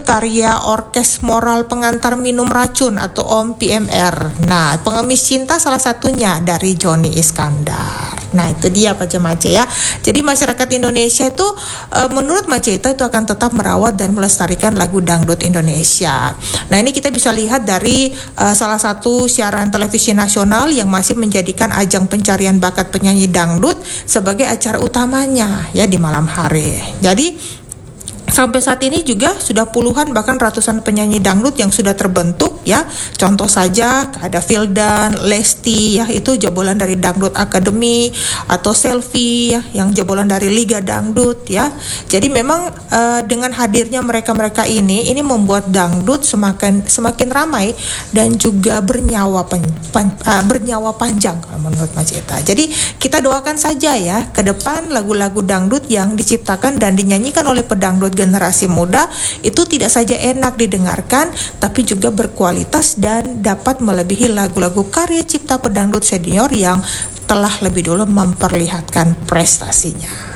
karya Orkes Moral Pengantar Minum Racun atau Om PMR. Nah, Pengemis Cinta salah satunya dari Joni Iskandar. Nah, itu dia Pak Mace ya. Jadi masyarakat Indonesia itu menurut Maceta itu akan tetap merawat dan melestarikan lagu dangdut Indonesia. Nah, ini kita bisa lihat dari salah satu siaran televisi nasional yang masih menjadikan ajang pencarian bakat penyanyi dangdut sebagai acara utamanya ya di malam hari. Jadi sampai saat ini juga sudah puluhan bahkan ratusan penyanyi dangdut yang sudah terbentuk ya. Contoh saja ada Vildan, Lesti ya, itu jebolan dari Dangdut Academy, atau Selfie ya, yang jebolan dari Liga Dangdut ya. Jadi memang dengan hadirnya mereka-mereka ini membuat dangdut semakin ramai dan juga bernyawa panjang kalau menurut Mas Eta. Jadi kita doakan saja ya ke depan lagu-lagu dangdut yang diciptakan dan dinyanyikan oleh pedangdut generasi muda itu tidak saja enak didengarkan tapi juga berkualitas dan dapat melebihi lagu-lagu karya cipta pedangdut senior yang telah lebih dulu memperlihatkan prestasinya.